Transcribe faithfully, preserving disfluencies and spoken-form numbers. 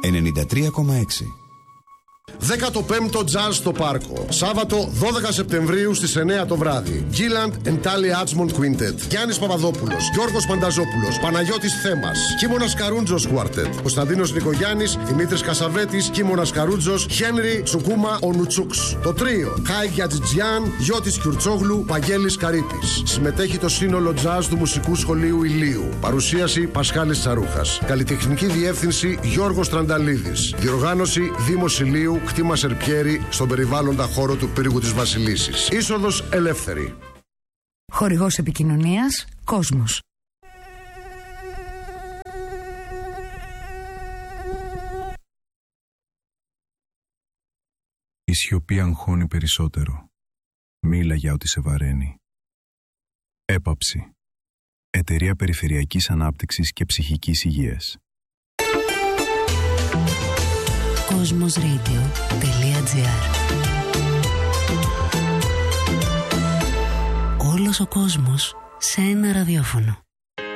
ενενήντα τρία κόμμα έξι. δέκατο πέμπτο Jazz στο Πάρκο. Σάββατο δώδεκα Σεπτεμβρίου στις εννιά το βράδυ. Γκίλαντ and Tally Archmond Quintet. Γιάννης Παπαδόπουλος, Γιώργος Πανταζόπουλος, Παναγιώτης Θέμας, Κίμωνας Καρούντζος Quartet, Κωνσταντίνος Νικογιάννης, Δημήτρης Κασαβέτης, Κίμωνας Καρούντζος, Χένρι Τσουκούμα Ονουτσούξ. Το τρίο Χάι Γιατζιτζιάν, Γιώτης Κιουρτσόγλου, Βαγγέλης Καρύπης. Συμμετέχει το σύνολο Jazz του Μουσικού Σχολείου Ηλίου. Παρουσίαση Πασχάλης Τσαρούχας. Καλλιτεχνική διεύθυνση Γιώργος Τρανταλίδης. Διοργάνωση Δήμος Ηλίου, κτήμα Σερπιέρι, στον περιβάλλοντα χώρο του πύργου της Βασιλίσσης. Είσοδος ελεύθερη. Χορηγός επικοινωνίας Κόσμος. Η σιωπή αγχώνει περισσότερο. Μίλα για ό,τι σε βαραίνει. Έπαψη. Εταιρεία Περιφερειακής Ανάπτυξης και Ψυχικής Υγείας. Κοσμοσradio τελεία τζι άρ. Όλος ο κόσμος σε ένα ραδιόφωνο.